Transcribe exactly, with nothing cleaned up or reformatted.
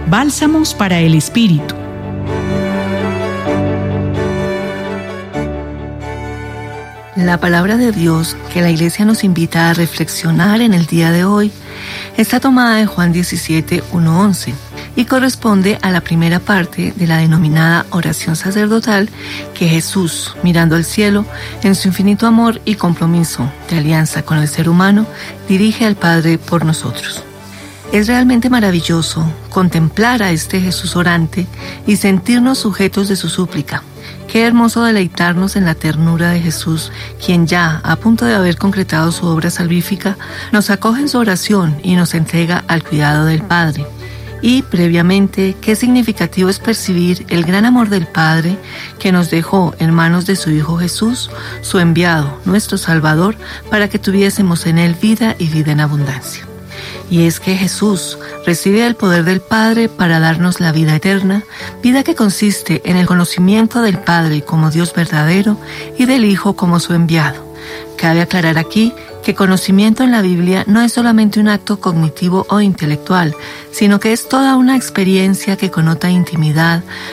Bálsamos para el Espíritu. La palabra de Dios que la Iglesia nos invita a reflexionar en el día de hoy está tomada de Juan diecisiete, uno a once y corresponde a la primera parte de la denominada oración sacerdotal que Jesús, mirando al cielo, en su infinito amor y compromiso de alianza con el ser humano, dirige al Padre por nosotros. Es realmente maravilloso contemplar a este Jesús orante y sentirnos sujetos de su súplica. Qué hermoso deleitarnos en la ternura de Jesús, quien ya, a punto de haber concretado su obra salvífica, nos acoge en su oración y nos entrega al cuidado del Padre. Y, previamente, qué significativo es percibir el gran amor del Padre que nos dejó en manos de su Hijo Jesús, su enviado, nuestro Salvador, para que tuviésemos en Él vida y vida en abundancia. Y es que Jesús recibe el poder del Padre para darnos la vida eterna, vida que consiste en el conocimiento del Padre como Dios verdadero y del Hijo como su enviado. Cabe aclarar aquí que conocimiento en la Biblia no es solamente un acto cognitivo o intelectual, sino que es toda una experiencia que connota intimidad,